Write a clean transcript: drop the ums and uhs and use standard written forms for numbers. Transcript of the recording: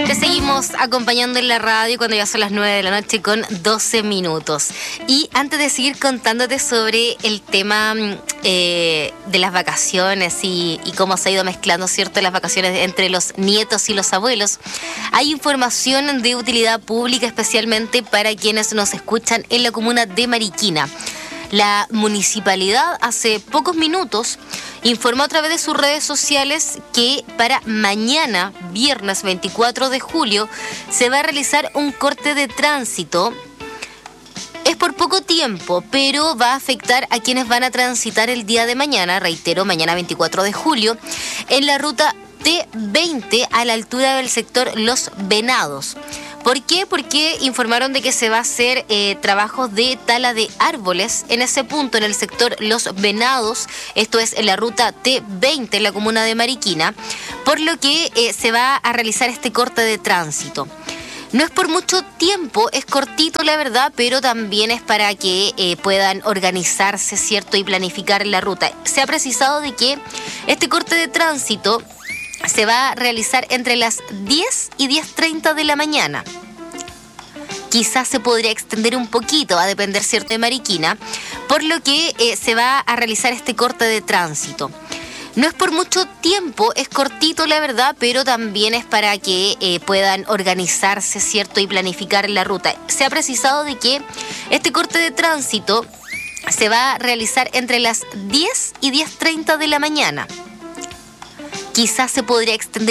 Te seguimos acompañando en la radio cuando ya son las 9 de la noche con 12 minutos. Y antes de seguir contándote sobre el tema de las vacaciones y cómo se ha ido mezclando, ¿cierto?, las vacaciones entre los nietos y los abuelos, hay información de utilidad pública especialmente para quienes nos escuchan en la comuna de Mariquina. La municipalidad hace pocos minutos informó a través de sus redes sociales que para mañana, viernes 24 de julio, se va a realizar un corte de tránsito. Es por poco tiempo, pero va a afectar a quienes van a transitar el día de mañana, reitero, mañana 24 de julio, en la ruta T20 a la altura del sector Los Venados. ¿Por qué? Porque informaron de que se va a hacer trabajos de tala de árboles en ese punto, en el sector Los Venados, esto es en la ruta T20 en la comuna de Mariquina, por lo que se va a realizar este corte de tránsito. No es por mucho tiempo, es cortito la verdad, pero también es para que puedan organizarse, ¿cierto?, y planificar la ruta. Se ha precisado de que este corte de tránsito se va a realizar entre las 10 y 10:30 de la mañana. Quizás se podría extender un poquito, va a depender, ¿cierto?, de Mariquina, por lo que se va a realizar este corte de tránsito. No es por mucho tiempo, es cortito la verdad, pero también es para que puedan organizarse, ¿cierto?, y planificar la ruta. Se ha precisado de que este corte de tránsito se va a realizar entre las 10 y 10:30 de la mañana. Quizás se podría extender